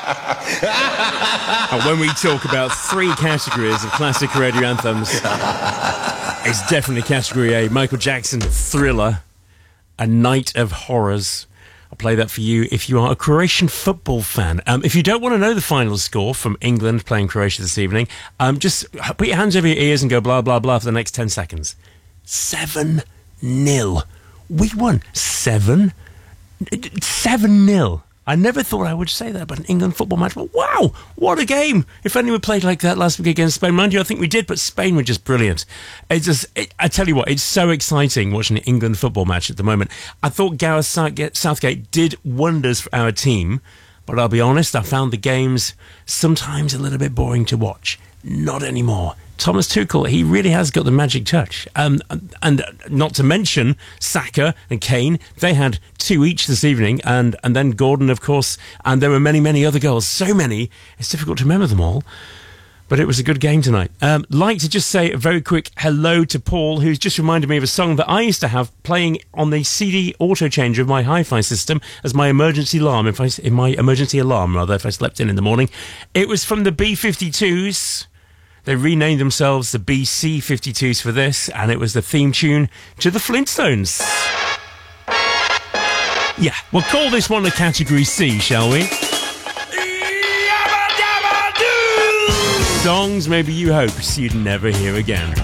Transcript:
And when we talk about 3 categories of classic radio anthems, it's definitely category A. Michael Jackson, Thriller, A Night of Horrors. I'll play that for you if you are a Croatian football fan. If you don't want to know the final score from England playing Croatia this evening, just put your hands over your ears and go blah, blah, blah for the next 10 seconds. 7-0. We won 7-0. I never thought I would say that about an England football match, but wow, what a game. If only we played like that last week against Spain. Mind you, I think we did, but Spain were just brilliant. I tell you what, it's so exciting watching an England football match at the moment. I thought Gareth Southgate did wonders for our team, but I'll be honest, I found the games sometimes a little bit boring to watch. Not anymore. Thomas Tuchel, he really has got the magic touch. And not to mention Saka and Kane, they had 2 each this evening, and then Gordon, of course, and there were many, many other goals. So many, it's difficult to remember them all. But it was a good game tonight. Like to just say a very quick hello to Paul, who's just reminded me of a song that I used to have playing on the CD auto changer of my hi-fi system as my emergency alarm, if I slept in the morning. It was from the B-52s. They renamed themselves the BC-52s for this, and it was the theme tune to the Flintstones. Yeah, we'll call this one a category C, shall we? Songs maybe you hoped you'd never hear again.